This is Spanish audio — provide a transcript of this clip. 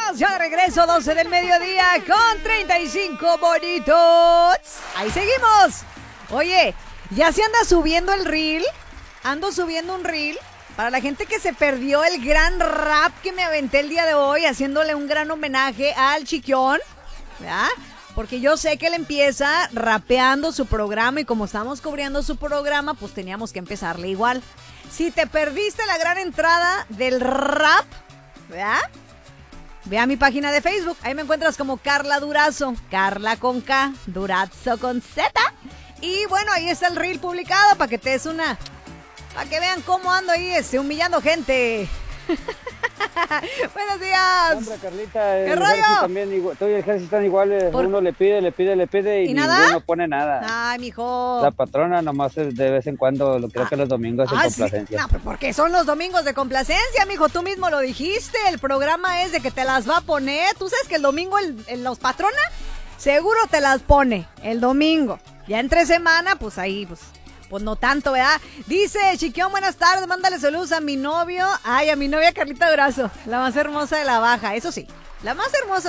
Estamos ya de regreso, 12 del mediodía con 35 bonitos. Ahí seguimos. Oye, ya se anda subiendo el reel. Ando subiendo un reel para la gente que se perdió el gran rap que me aventé el día de hoy, haciéndole un gran homenaje al Chiquión, ¿verdad? Porque yo sé que él empieza rapeando su programa y como estamos cubriendo su programa, pues teníamos que empezarle igual. Si te perdiste la gran entrada del rap, ¿verdad? Ve a mi página de Facebook, ahí me encuentras como Carla Durazo, Carla con K, Durazo con Z. Y bueno, ahí está el reel publicado para que te des una... para que vean cómo ando ahí humillando gente. Buenos días. Hombre, Carlita, ¿Qué rollo? También, tú y el ejército están iguales. Uno le pide y nada? ninguno pone nada. Ay, mijo. La patrona nomás de vez en cuando, creo que los domingos en complacencia. Sí. No, pero porque son los domingos de complacencia, mijo. Tú mismo lo dijiste. El programa es de que te las va a poner. Tú sabes que el domingo los patrona seguro te las pone. El domingo. Ya entre semana, pues ahí, pues no tanto, ¿verdad? Dice Chiquión, buenas tardes, mándale saludos a mi novio. Ay, a mi novia Carlita Durazo, la más hermosa de la Baja. Eso sí, la más hermosa